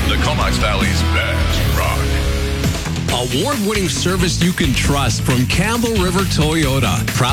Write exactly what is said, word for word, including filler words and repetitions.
the Comox Valley's best rock. Award-winning service you can trust from Campbell River Toyota. Proud